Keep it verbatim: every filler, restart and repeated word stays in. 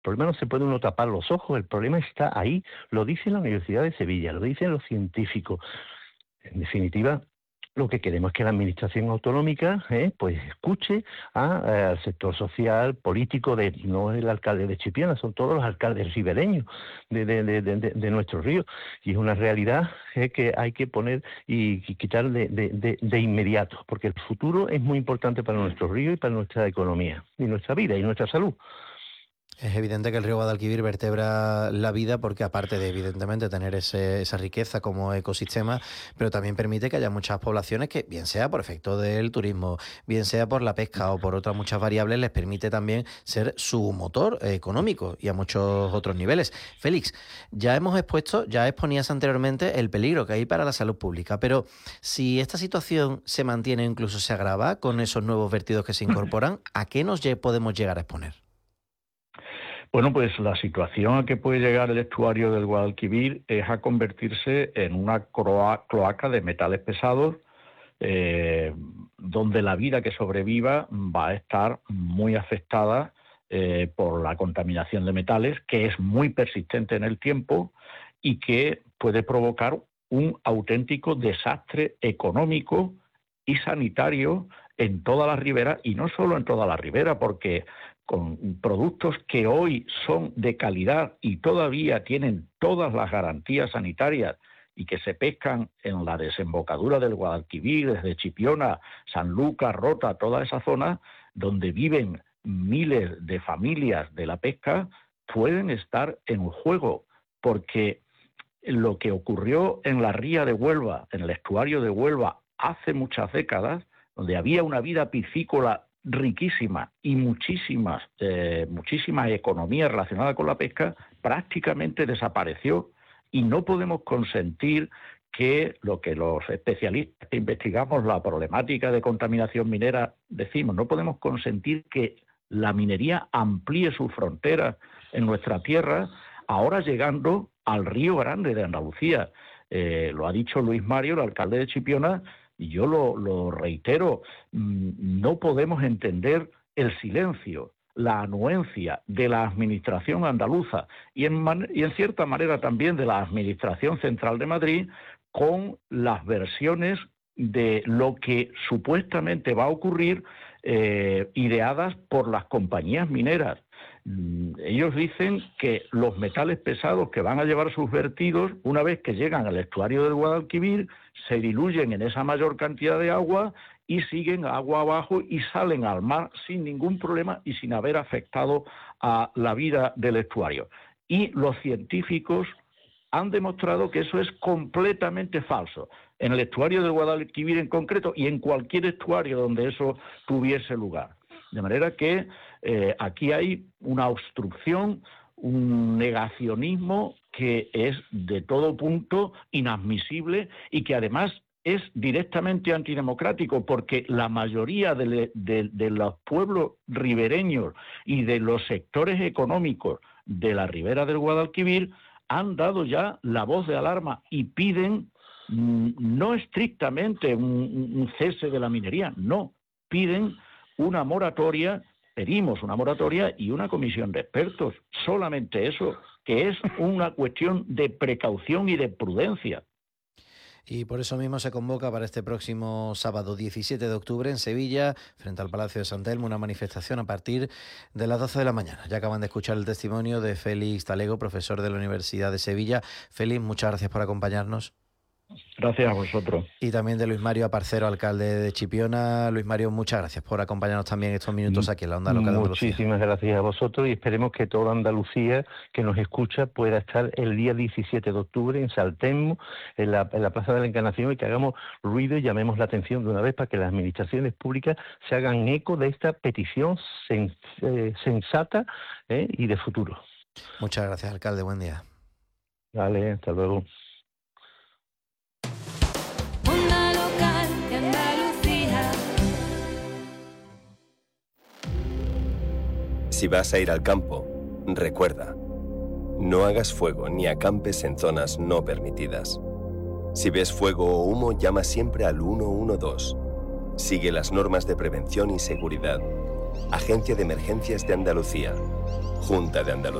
problema no se puede uno tapar los ojos, el problema está ahí, lo dice la Universidad de Sevilla, lo dicen los científicos. En definitiva, lo que queremos es que la administración autonómica eh, pues escuche a, eh, al sector social, político, de no el alcalde de Chipiona, son todos los alcaldes ribereños de, de, de, de, de nuestro río. Y es una realidad eh, que hay que poner y, y quitar de, de, de, de inmediato, porque el futuro es muy importante para nuestro río y para nuestra economía, y nuestra vida y nuestra salud. Es evidente que el río Guadalquivir vertebra la vida porque aparte de evidentemente tener ese, esa riqueza como ecosistema, pero también permite que haya muchas poblaciones que, bien sea por efecto del turismo, bien sea por la pesca o por otras muchas variables, les permite también ser su motor económico y a muchos otros niveles. Félix, ya hemos expuesto, ya exponías anteriormente el peligro que hay para la salud pública, pero si esta situación se mantiene o incluso se agrava con esos nuevos vertidos que se incorporan, ¿a qué nos podemos llegar a exponer? Bueno, pues la situación a que puede llegar el estuario del Guadalquivir es a convertirse en una cloaca de metales pesados, eh, donde la vida que sobreviva va a estar muy afectada eh, por la contaminación de metales, que es muy persistente en el tiempo y que puede provocar un auténtico desastre económico y sanitario en toda la ribera, y no solo en toda la ribera, porque con productos que hoy son de calidad y todavía tienen todas las garantías sanitarias y que se pescan en la desembocadura del Guadalquivir, desde Chipiona, Sanlúcar, Rota, toda esa zona donde viven miles de familias de la pesca, pueden estar en juego, porque lo que ocurrió en la ría de Huelva, en el estuario de Huelva, hace muchas décadas, donde había una vida piscícola riquísima y muchísimas, eh, muchísimas economías relacionadas con la pesca, prácticamente desapareció, y no podemos consentir que lo que los especialistas que investigamos la problemática de contaminación minera decimos, no podemos consentir que la minería amplíe sus fronteras en nuestra tierra, ahora llegando al Río Grande de Andalucía. Eh, lo ha dicho Luis Mario, el alcalde de Chipiona, y yo lo, lo reitero, no podemos entender el silencio, la anuencia de la administración andaluza y en, man- y en cierta manera también de la administración central de Madrid con las versiones de lo que supuestamente va a ocurrir eh, ideadas por las compañías mineras. Ellos dicen que los metales pesados que van a llevar sus vertidos, una vez que llegan al estuario del Guadalquivir, se diluyen en esa mayor cantidad de agua y siguen agua abajo y salen al mar sin ningún problema y sin haber afectado a la vida del estuario. Y los científicos han demostrado que eso es completamente falso, en el estuario del Guadalquivir en concreto y en cualquier estuario donde eso tuviese lugar. De manera que eh, aquí hay una obstrucción, un negacionismo que es de todo punto inadmisible y que además es directamente antidemocrático, porque la mayoría de, de, de los pueblos ribereños y de los sectores económicos de la ribera del Guadalquivir han dado ya la voz de alarma y piden mmm, no estrictamente un, un cese de la minería, no, piden una moratoria, pedimos una moratoria y una comisión de expertos, solamente eso, que es una cuestión de precaución y de prudencia. Y por eso mismo se convoca para este próximo sábado diecisiete de octubre en Sevilla, frente al Palacio de San Telmo, una manifestación a partir de las doce de la mañana. Ya acaban de escuchar el testimonio de Félix Talego, profesor de la Universidad de Sevilla. Félix, muchas gracias por acompañarnos. Gracias a vosotros. Y también de Luis Mario Aparcero, alcalde de Chipiona. Luis Mario, muchas gracias por acompañarnos también estos minutos aquí en la Onda Local de Andalucía. Muchísimas gracias a vosotros y esperemos que toda Andalucía que nos escucha pueda estar el día diecisiete de octubre en San Telmo, en la, en la Plaza de la Encarnación, y que hagamos ruido y llamemos la atención de una vez para que las administraciones públicas se hagan eco de esta petición sens, eh, sensata eh, y de futuro. Muchas gracias, alcalde. Buen día. Vale, hasta luego. Si vas a ir al campo, recuerda, no hagas fuego ni acampes en zonas no permitidas. Si ves fuego o humo, llama siempre al uno uno dos. Sigue las normas de prevención y seguridad. Agencia de Emergencias de Andalucía. Junta de Andalucía.